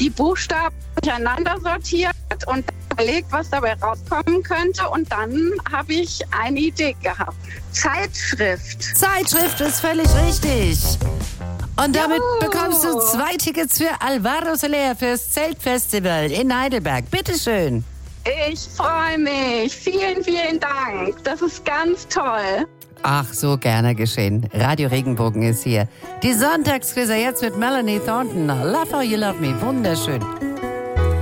die Buchstaben durcheinander sortiert und überlegt, was dabei rauskommen könnte. Und dann habe ich eine Idee gehabt. Zeitschrift. Zeitschrift ist völlig richtig. Und damit bekommst du 2 Tickets für Alvaro Soler fürs Zeltfestival in Heidelberg. Bitteschön. Ich freue mich. Vielen, vielen Dank. Das ist ganz toll. Ach, so gerne geschehen. Radio Regenbogen ist hier. Die Sonntagsquizzer jetzt mit Melanie Thornton. Love How You Love Me. Wunderschön.